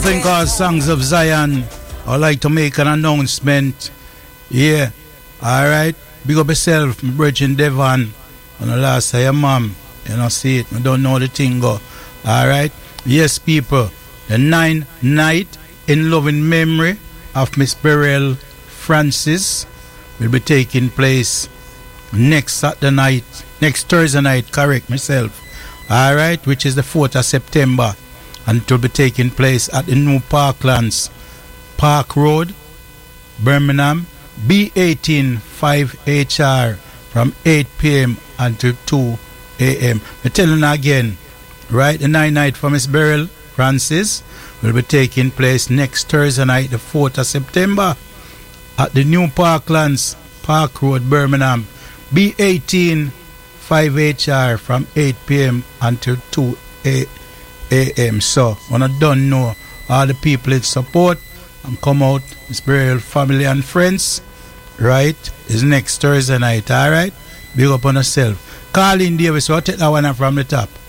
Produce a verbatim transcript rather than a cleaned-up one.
thing called Songs of Zion. I'd like to make an announcement. Yeah. Alright. Big up yourself, my Bridget Devon. And the last say your mom. You know, see it. I don't know the thing go. Alright. Yes, people. The ninth night in loving memory of Miss Beryl Francis will be taking place next Saturday night. Next Thursday night, correct myself. Alright, which is the fourth of September. And it will be taking place at the New Parklands, Park Road, Birmingham, B eighteen five H R from eight p.m. until two a.m. I'm telling you again, right? The night night for Miss Beryl Francis will be taking place next Thursday night, the fourth of September, at the New Parklands, Park Road, Birmingham, B eighteen five H R from eight p.m. until two a.m. So, when I don't know all the people in support and come out, Miss Beryl family and friends, right? Is next Thursday night, alright? Big up on yourself. Call in Davis, so I'll take that one from the top.